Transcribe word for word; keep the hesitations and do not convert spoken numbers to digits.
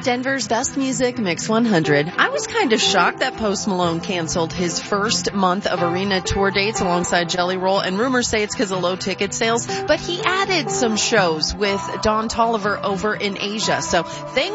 Denver's Best Music Mix one hundred. I was kind of shocked that Post Malone canceled his first month of arena tour dates alongside Jelly Roll, and rumors say it's because of low ticket sales, but he added some shows with Don Toliver over in Asia. So things